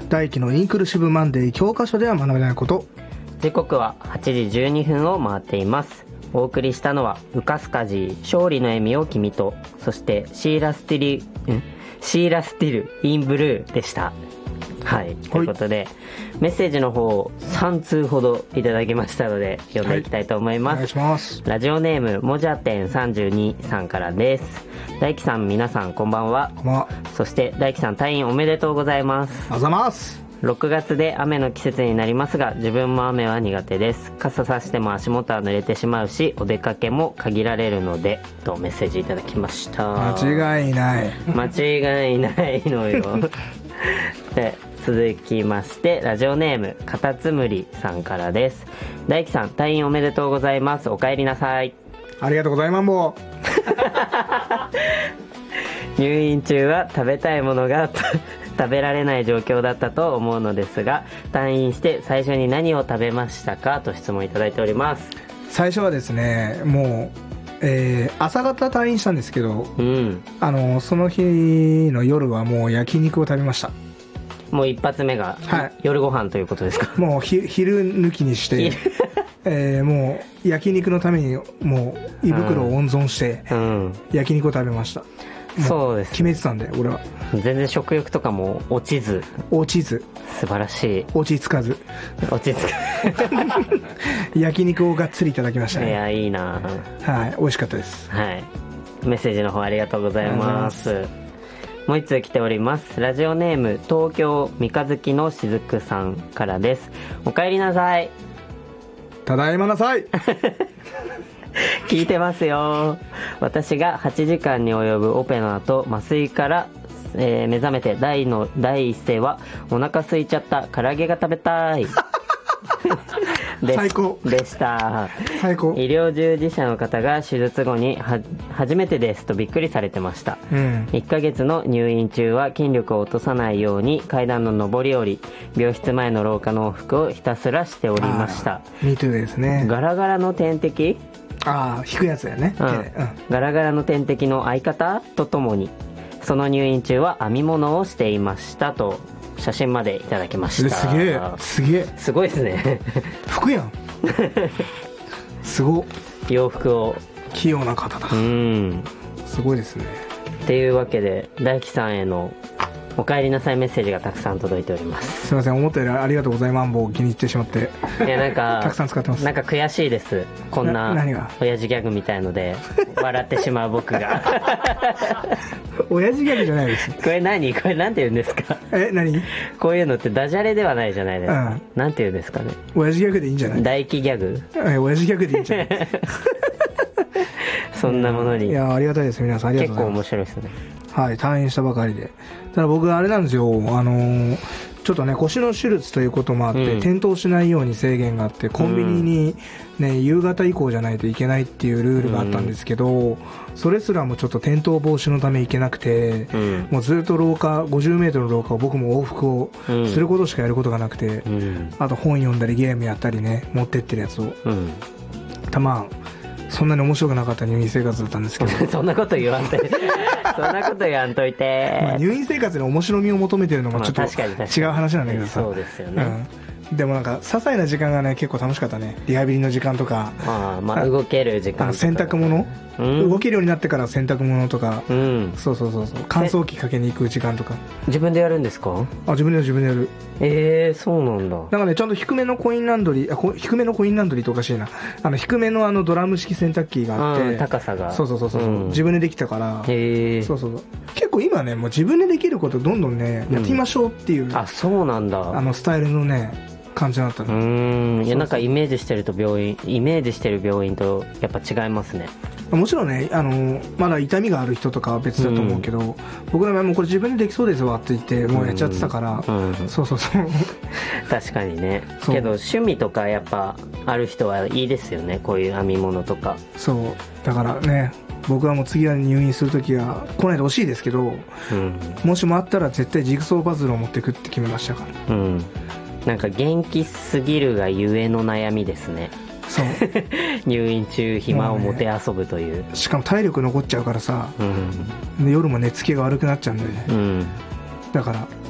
大輝のインクルーシブマンデー教科書では学べないこと。 時刻は8時12分を回っています。お送りしたのはウカスカジー勝利の笑みを君と、そしてシーラスティルインブルーでした。はい、ということでメッセージの方を3通ほどいただきましたので読んでいきたいと思います、 お願いします。 ラジオネームもじゃてん32さんからです。大輝さん、皆さんこんばんは。 こんばんは。 そして大輝さん、退院おめでとうございます。 あざます。 6月で雨の季節になりますが、自分も雨は苦手です。傘さしても足元は濡れてしまうし、お出かけも限られるので、とメッセージいただきました。 間違いない間違いないのよで、続きましてラジオネームカタツムリさんからです。大輝さん、退院おめでとうございます。お帰りなさい。 ありがとうございます。も入院中は食べたいものが食べられない状況だったと思うのですが、退院して最初に何を食べましたか、と質問いただいております。 最初はですね、もう、朝方退院したんですけど、その日の夜はもう焼肉を食べました。 もう一発目が、夜ご飯ということですか。 もう昼抜きにしてもう焼肉のためにもう胃袋を温存して焼肉を食べました。 そうです。 決めてたんで俺は。 全然食欲とかも落ちず。素晴らしい。 落ち着かず焼肉をがっつりいただきましたね。 いや、いいな。 はい、美味しかったです。 はい、メッセージの方ありがとうございます。もう一通来ております。ラジオネーム東京三日月のしずくさんからです。お帰りなさい。 ただいまなさい聞いてますよ。私が8時間に及ぶオペの後、麻酔から、目覚めて第一声は、お腹空いちゃった、唐揚げが食べたい最高でした。 最高。 医療従事者の方が手術後に初めてですとびっくりされてました、1ヶ月の入院中は筋力を落とさないように階段の上り下り、病室前の廊下の往復をひたすらしておりました。 MeTooですね。 ガラガラの点滴、 引くやつだよね、 ガラガラの点滴の相方とともにその入院中は編み物をしていましたと写真までいただきました。すごいですね服やんすご洋服を器用な方だ。すごいですね。 っていうわけで大輝さんへのお帰りなさいメッセージがたくさん届いております。 すいません、思ったよりありがとうございます。気に入ってしまって。 いや、なんかたくさん使ってます。 なんか悔しいです。こんな親父ギャグみたいので笑ってしまう僕が親父ギャグじゃないです。 これなんて言うんですか。 何こういうのってダジャレではないじゃないですか、なんて言うんですかね。 親父ギャグでいいんじゃない。 大輝ギャグ、 親父ギャグでいいんじゃないそんなものに。 いや、ありがたいです。皆さんありがとうございます。 結構面白いですね。 はい、退院したばかりで。ただ僕あれなんですよ、ちょっとね、腰の手術ということもあって、転倒しないように制限があって、コンビニにね、夕方以降じゃないといけないっていうルールがあったんですけど、それすらもちょっと転倒防止のため行けなくて、もうずっと廊下、50メートルの廊下を僕も往復をすることしかやることがなくて、あと本読んだりゲームやったりね、持ってってるやつを。そんなに面白くなかった入院生活だったんですけどそんなこと言わんといてそんなこと言わんといて、 入院生活に面白みを求めてるのがちょっと違う話なんだけどさ。 そうですよね、 でもなんか些細な時間がね結構楽しかったね。リハビリの時間とか、 動ける時間とか、 洗濯物、動けるようになってから洗濯物とか、そう乾燥機かけに行く時間とか。 自分でやるんですか。 自分でやる。 そうなんだ。 なんかね、ちゃんと低めのコインランドリー、低めのコインランドリーとおかしいな、低めのドラム式洗濯機があって、 高さが自分でできたから。結構今ね、もう自分でできることどんどんね、やってみましょうっていう、 そうなんだ、 スタイルのね感じだったの。いや、なんかイメージしてる病院とやっぱ違いますね。 もちろんね、まだ痛みがある人とかは別だと思うけど、僕の場合もこれ自分でできそうですわって言ってもうやっちゃってたから、 確かにね。けど趣味とかやっぱある人はいいですよね、こういう編み物とか。 そうだからね、僕はもう次は入院するときは来ないでほしいですけど、もしもあったら絶対ジグソーパズルを持ってくって決めましたから。 なんか元気すぎるがゆえの悩みですね。 そう入院中暇を持て遊ぶという、 しかも体力残っちゃうからさ、夜も寝つきが悪くなっちゃうんだよね、だから